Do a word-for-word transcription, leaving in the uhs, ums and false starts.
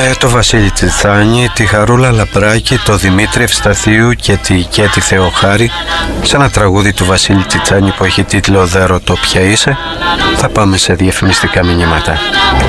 Με το Βασίλη Τσιτσάνη, τη Χαρούλα Λαμπράκη, το Δημήτρη Ευσταθίου και τη Κέτη Θεοχάρη σε ένα τραγούδι του Βασίλη Τσιτσάνη που έχει τίτλο «Δέρωτο ποια είσαι», θα πάμε σε διαφημιστικά μηνύματα.